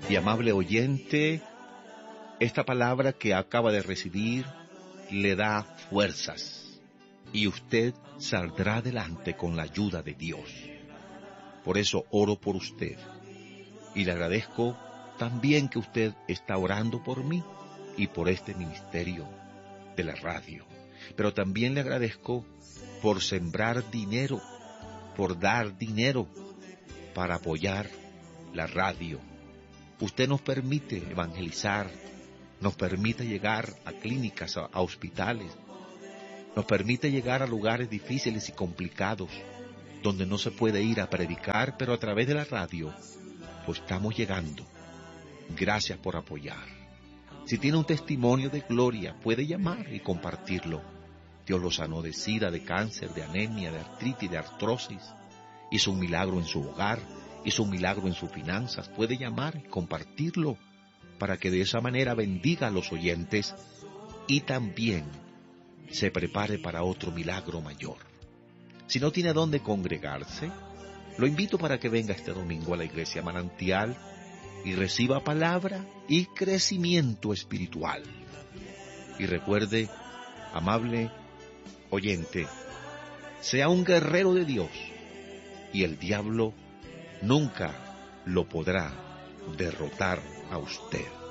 Y amable oyente, esta palabra que acaba de recibir le da fuerzas y usted saldrá adelante con la ayuda de Dios. Por eso oro por usted y le agradezco también que usted está orando por mí y por este ministerio de la radio. Pero también le agradezco por sembrar dinero, por dar dinero para apoyar la radio. Usted nos permite evangelizar, nos permite llegar a clínicas, a hospitales, nos permite llegar a lugares difíciles y complicados, donde no se puede ir a predicar, pero a través de la radio, pues estamos llegando. Gracias por apoyar. Si tiene un testimonio de gloria, puede llamar y compartirlo. Dios lo sanó de sida, de cáncer, de anemia, de artritis, de artrosis. Hizo un milagro en su hogar, hizo un milagro en sus finanzas. Puede llamar y compartirlo para que de esa manera bendiga a los oyentes y también se prepare para otro milagro mayor. Si no tiene dónde congregarse, lo invito para que venga este domingo a la iglesia Manantial y reciba palabra y crecimiento espiritual. Y recuerde, amable oyente, sea un guerrero de Dios y el diablo nunca lo podrá derrotar a usted.